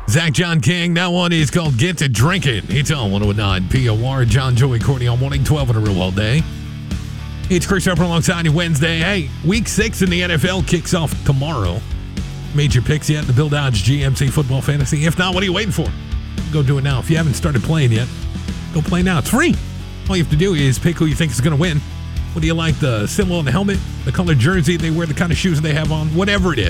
Zach John King, that one is called Get to Drinking. It's on 109 POR. John, Joey, Courtney on morning 12 on a real all day. It's Chris Harper alongside you Wednesday. Hey, week 6 in the NFL kicks off tomorrow. Made your picks yet in the Bill Dodge GMC Football Fantasy? If not, what are you waiting for? Go do it now. If you haven't started playing yet, go play now. It's free. All you have to do is pick who you think is going to win. What do you like? The symbol on the helmet, the color jersey they wear, the kind of shoes they have on, whatever it is.